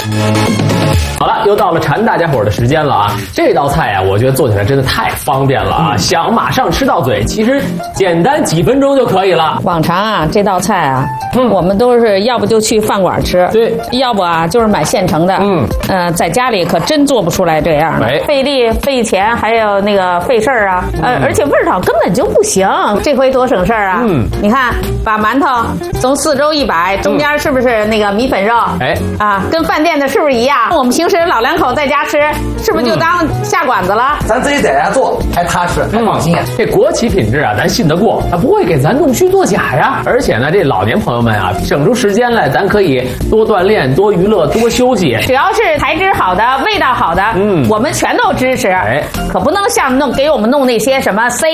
好了，又到了馋大家伙的时间了啊！这道菜啊，我觉得做起来真的太方便了啊！想马上吃到嘴，其实简单几分钟就可以了。 往常啊，这道菜啊，我们都是要不就去饭馆吃， 对， 要不啊就是买现成的。在家里可真做不出来这样的，费力费钱，还有那个费事儿啊。而且味道根本就不行。这回多省事儿啊！你看，把馒头从4周一摆，中间是不是那个米粉肉？跟饭店的是不是一样？我们平时老两口在家吃，是不是就当下馆子了？ 咱自己在家做，还踏实，还放心。 这国企品质啊，咱信得过，它不会给咱弄虚作假呀。而且呢，这老年朋友们啊，省出时间来，咱可以多锻炼、多娱乐、多休息。 只要是材质好的、味道好的，我们全都支持。可不能像给我们弄那些什么